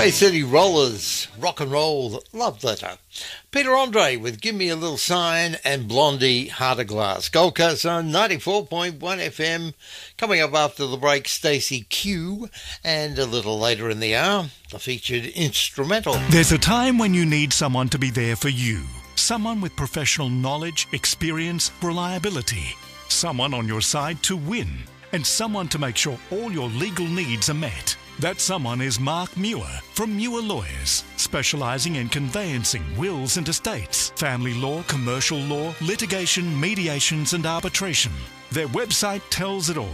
Bay City Rollers, rock and roll love letter. Peter Andre with Give Me a Little Sign and Blondie, Heart of Glass. Gold Coast on 94.1 FM. Coming up after the break, Stacey Q. And a little later in the hour, the featured instrumental. There's a time when you need someone to be there for you. Someone with professional knowledge, experience, reliability. Someone on your side to win. And someone to make sure all your legal needs are met. That someone is Mark Muir from Muir Lawyers, specialising in conveyancing, wills and estates, family law, commercial law, litigation, mediations and arbitration. Their website tells it all,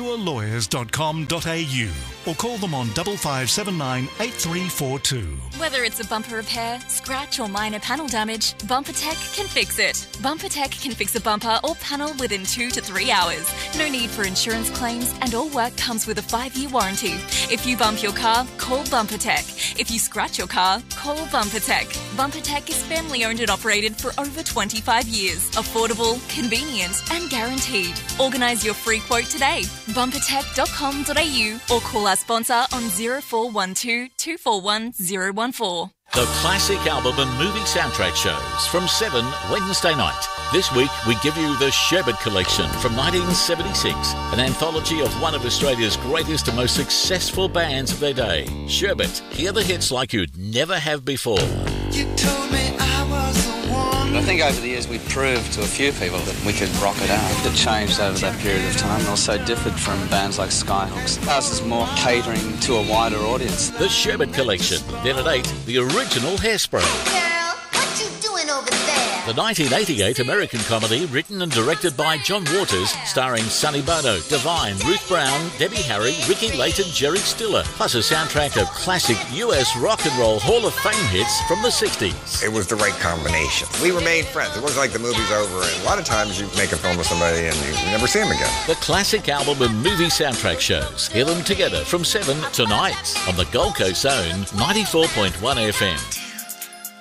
muirlawyers.com.au, or call them on 5579 8342. Whether it's a bumper repair, scratch or minor panel damage, BumperTech can fix it. BumperTech can fix a bumper or panel within 2 to 3 hours. No need for insurance claims and all work comes with a 5-year warranty. If you bump your car, call BumperTech. If you scratch your car, call BumperTech. BumperTech is family owned and operated for over 25 years. Affordable, convenient and guaranteed. Organise your free quote today. Bumpertech.com.au or call our sponsor on 0412 241 014. The classic album and movie soundtrack shows from 7 Wednesday night. This week we give you the Sherbet Collection from 1976, an anthology of one of Australia's greatest and most successful bands of their day. Sherbet, hear the hits like you'd never have before. You told me I was the one. I think over the years we proved to a few people that we could rock it out. It changed over that period of time and also differed from bands like Skyhooks. Ours is more catering to a wider audience. The Sherbet Collection. Then at 8, the original Hairspray. Girl, what you doing over there? The 1988 American comedy written and directed by John Waters, starring Sonny Bono, Divine, Ruth Brown, Debbie Harry, Ricky Layton, Jerry Stiller, plus a soundtrack of classic US rock and roll Hall of Fame hits from the 60s. It was the right combination. We remained friends. It wasn't like the movie's over, and a lot of times you make a film with somebody and you never see them again. The classic album and movie soundtrack shows. Hear them together from 7 tonight on the Gold Coast Zone 94.1 FM.